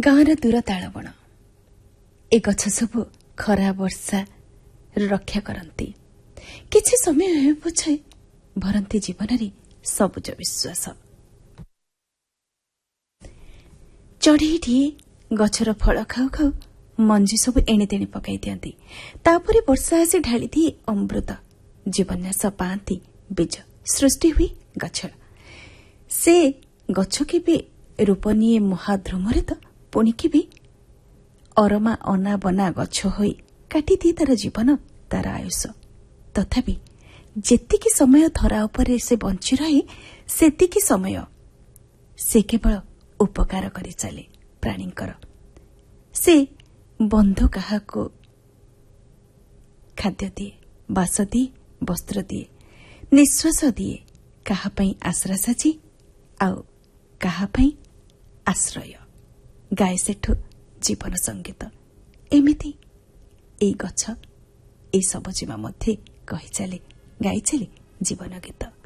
ଗାଁର ଦୂର ତାଳବଣ ଏ ଗଛ ସବୁ ଖରା ବର୍ଷା ରକ୍ଷା କରନ୍ତି। କିଛି ସମୟ ହେଉ ପଛେ ଭରନ୍ତି ଜୀବନରେ ସବୁଜ ବିଶ୍ୱାସ। ଚଢ଼େଇଟିଏ ଗଛର ଫଳ ଖାଉ ଖାଉ ମଞ୍ଜି ସବୁ ଏଣେତେଣେ ପକାଇ ଦିଅନ୍ତି। ତାପରେ ବର୍ଷା ଆସି ଢାଳି ଦିଏ ଅମୃତ। ଜୀବନ୍ୟାସ ପାଆନ୍ତି ବୀଜ, ସୃଷ୍ଟି ହୁଏ ଗଛ। ସେ ଗଛ କେବେ ରୂପ ନିଏ ମହାଧ୍ରୁମରେ ତ ପୁଣି କେବେ ଅରମା ଅନାବନା ଗଛ ହୋଇ କାଟିଦିଏ ତାର ଜୀବନ, ତାର ଆୟୁଷ। ତଥାପି ଯେତିକି ସମୟ ଧରା ଉପରେ ସେ ବଞ୍ଚି ରହେ ସେତିକି ସମୟ ସେ କେବଳ ଉପକାର କରି ଚାଲେ ପ୍ରାଣୀଙ୍କର। ସେ ବନ୍ଧୁ କାହାକୁ ଖାଦ୍ୟ ଦିଏ, ବାସ ଦିଏ, ବସ୍ତ୍ର ଦିଏ, ନିଶ୍ୱାସ ଦିଏ, କାହା ପାଇଁ ଆଶ୍ରା ସାଜି ଆଉ କାହା ପାଇଁ ଆଶ୍ରୟ ଗାଏ ସେଠୁ ଜୀବନ ସଙ୍ଗୀତ। ଏମିତି ଏଇ ଗଛ ଏଇ ସବୁଜିମା ମଧ୍ୟ କହି ଚାଲେ, ଗାଇ ଚାଲେ ଜୀବନ ଗୀତ।